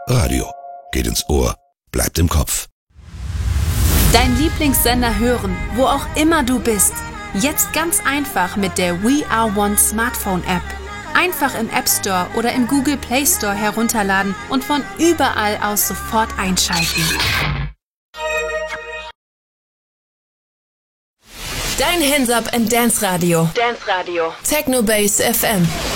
Radio. Geht ins Ohr, bleibt im Kopf. Dein Lieblingssender hören, wo auch immer du bist. Jetzt ganz einfach mit der We Are One Smartphone-App. Einfach im App Store oder im Google Play Store herunterladen und von überall aus sofort einschalten. Dein Hands Up and Dance Radio. Dance Radio. Techno Base FM.